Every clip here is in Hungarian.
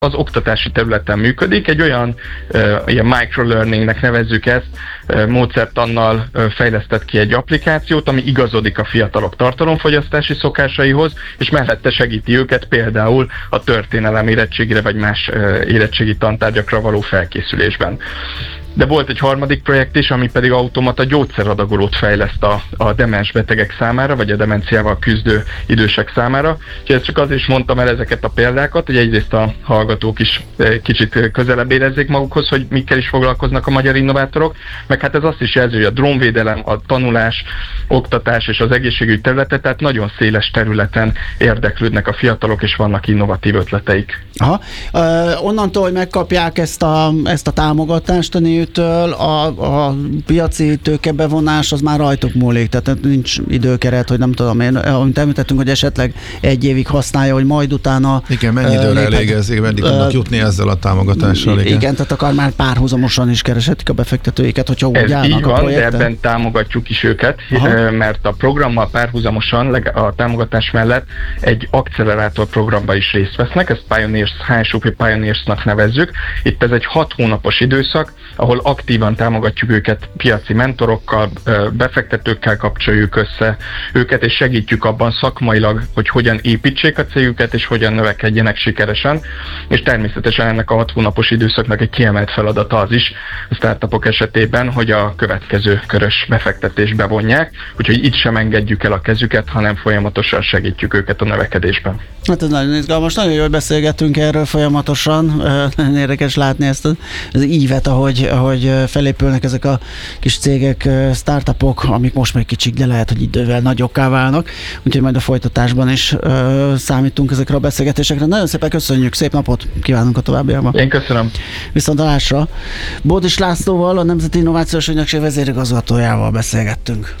az oktatási területen működik. Egy olyan ilyen microlearningnek nevezzük ezt, módszertannal fejlesztett ki egy applikációt, ami igazodik a fiatalok tartalomfogyasztási szokásaihoz, és mellette segíti őket például a történelem érettségére vagy más érettségi tantárgyakra való felkészülésben. De volt egy harmadik projekt is, ami pedig automata gyógyszeradagolót fejleszt a demens betegek számára, vagy a demenciával küzdő idősek számára. És ezt csak azért is mondtam el ezeket a példákat, hogy egyrészt a hallgatók is kicsit közelebb érezzék magukhoz, hogy mikkel is foglalkoznak a magyar innovátorok, meg hát ez azt is jelzi, hogy a drónvédelem, a tanulás, oktatás és az egészségügy területe, tehát nagyon széles területen érdeklődnek a fiatalok, és vannak innovatív ötleteik. Aha. Onnantól, hogy megkapják ezt a támogatást a NIU-től, a piaci tőkebevonás az már rajtuk múlik, tehát nincs időkeret, hogy nem tudom én, amit említettünk, hogy esetleg egy évig használja, hogy majd utána... Igen, mennyi időre elég ez, meddig tudnak jutni ezzel a támogatással? Igen, tehát akár már párhuzamosan is kereshetik a befektetőiket, hogyha úgy ez állnak így van, a projekten. de ebben támogatjuk is őket, mert a programmal párhuzamosan a támogatás mellett egy accelerátor programba is részt vesznek, ezt HSUP Pioneers-nak nevezzük. Itt ez egy 6 hónapos időszak, ahol aktívan támogatjuk őket piaci mentorokkal, befektetőkkel kapcsoljuk össze őket, és segítjük abban szakmailag, hogy hogyan építsék a cégüket, és hogyan növekedjenek sikeresen. És természetesen ennek a 6 hónapos időszaknak egy kiemelt feladata az is a startupok esetében, hogy a következő körös befektetést bevonják, úgyhogy itt sem engedjük el a kezüket, hanem folyamatosan segítjük őket a növekedésben. Hát ez nagyon izgalmas, nagyon jól beszélgetünk erről folyamatosan, nagyon érdekes látni ezt az ívet, ahogy felépülnek ezek a kis cégek, startupok, amik most még kicsik, de lehet, hogy idővel nagyokká válnak, úgyhogy majd a folytatásban is számítunk ezekre a beszélgetésekre. Nagyon szépen köszönjük, szép napot kívánunk a továbbiakban. Én köszönöm. Viszontlátásra. Bódis Lászlóval, a Nemzeti Innovációs Ügynökség vezérigazgatójával beszélgettünk.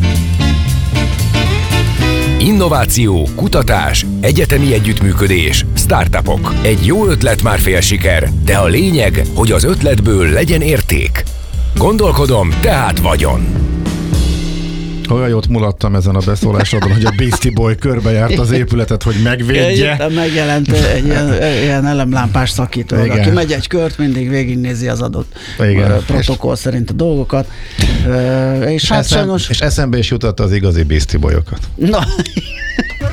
Innováció, kutatás, egyetemi együttműködés, startupok. Egy jó ötlet már fél siker, de a lényeg, hogy az ötletből legyen érték. Gondolkodom, tehát vagyon. Olyan jót mulattam ezen a beszólásodon, hogy a Beastie Boy körbejárt az épületet, hogy megvédje. Megjelent egy ilyen elemlámpás szakító, aki megy egy kört, mindig végignézi az adott protokoll szerint a dolgokat. És hát sajnos... És eszembe is jutott az igazi Beastie Boyokat. Na...